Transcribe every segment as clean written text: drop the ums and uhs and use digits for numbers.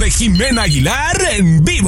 de Jimena Aguilar en vivo.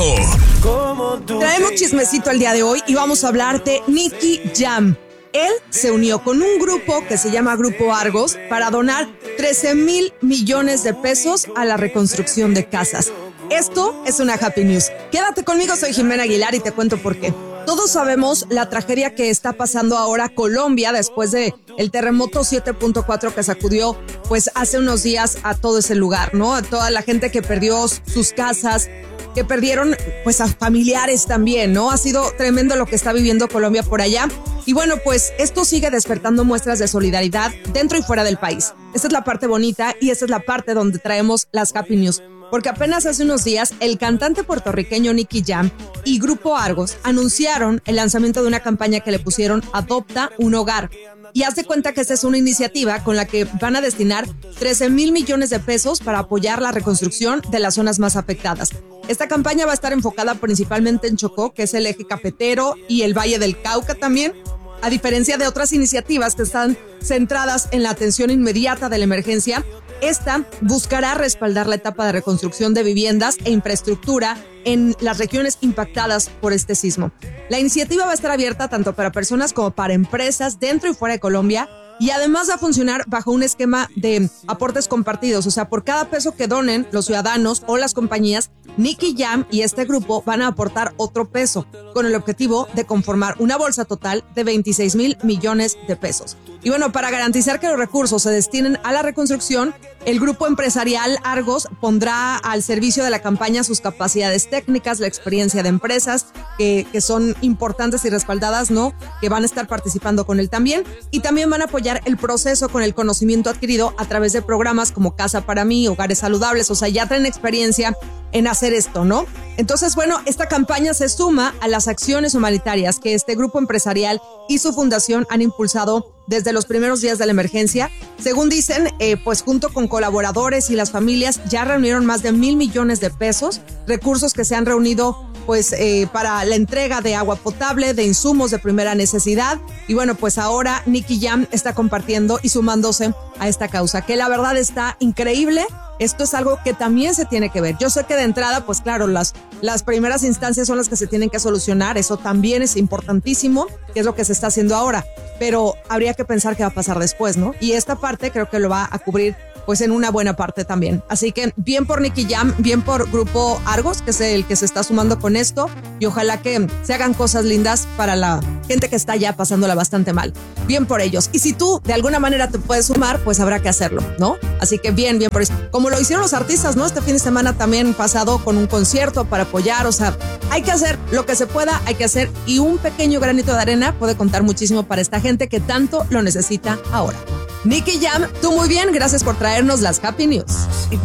Traemos chismecito el día de hoy y vamos a hablar de Nicky Jam. Él se unió con un grupo que se llama Grupo Argos para donar 13,000 millones de pesos a la reconstrucción de casas. Esto es una happy news. Quédate conmigo, soy Jimena Aguilar y te cuento por qué. Todos sabemos la tragedia que está pasando ahora Colombia después de el terremoto 7.4 que sacudió pues hace unos días a todo ese lugar, ¿no? A toda la gente que perdió sus casas, que perdieron pues a familiares también, ¿no? Ha sido tremendo lo que está viviendo Colombia por allá. Y bueno, pues esto sigue despertando muestras de solidaridad dentro y fuera del país. Esta es la parte bonita y esta es la parte donde traemos las happy news. Porque apenas hace unos días, el cantante puertorriqueño Nicky Jam y Grupo Argos anunciaron el lanzamiento de una campaña que le pusieron Adopta un Hogar. Y haz de cuenta que esta es una iniciativa con la que van a destinar 13,000 millones de pesos para apoyar la reconstrucción de las zonas más afectadas. Esta campaña va a estar enfocada principalmente en Chocó, que es el eje cafetero, y el Valle del Cauca también. A diferencia de otras iniciativas que están centradas en la atención inmediata de la emergencia, esta buscará respaldar la etapa de reconstrucción de viviendas e infraestructura en las regiones impactadas por este sismo. La iniciativa va a estar abierta tanto para personas como para empresas dentro y fuera de Colombia y además va a funcionar bajo un esquema de aportes compartidos. O sea, por cada peso que donen los ciudadanos o las compañías, Nicky Jam y este grupo van a aportar otro peso con el objetivo de conformar una bolsa total de 26,000 millones de pesos. Y bueno, para garantizar que los recursos se destinen a la reconstrucción, el grupo empresarial Argos pondrá al servicio de la campaña sus capacidades técnicas, la experiencia de empresas que son importantes y respaldadas, ¿no? Que van a estar participando con él también. Y también van a apoyar el proceso con el conocimiento adquirido a través de programas como Casa para Mí, Hogares Saludables. O sea, ya traen experiencia en hacer esto, ¿no? Entonces, bueno, esta campaña se suma a las acciones humanitarias que este grupo empresarial y su fundación han impulsado desde los primeros días de la emergencia. Según dicen, pues junto con colaboradores y las familias ya reunieron más de 1,000 millones de pesos, recursos que se han reunido pues para la entrega de agua potable, de insumos de primera necesidad. Y bueno, pues ahora Nicky Jam está compartiendo y sumándose a esta causa, que la verdad está increíble. Esto es algo que también se tiene que ver. Yo sé que de entrada, pues claro, las primeras instancias son las que se tienen que solucionar. Eso también es importantísimo, que es lo que se está haciendo ahora. Pero habría que pensar qué va a pasar después, ¿no? Y esta parte creo que lo va a cubrir pues en una buena parte también. Así que bien por Nicky Jam, bien por Grupo Argos, que es el que se está sumando con esto, y ojalá que se hagan cosas lindas para la gente que está ya pasándola bastante mal. Bien por ellos. Y si tú de alguna manera te puedes sumar, pues habrá que hacerlo, ¿no? Así que bien por eso. Como lo hicieron los artistas, ¿no? Este fin de semana también pasado con un concierto para apoyar. O sea, hay que hacer lo que se pueda, hay que hacer, y un pequeño granito de arena puede contar muchísimo para esta gente que tanto lo necesita ahora. Nicky Jam, tú muy bien, gracias por traernos las Happy News.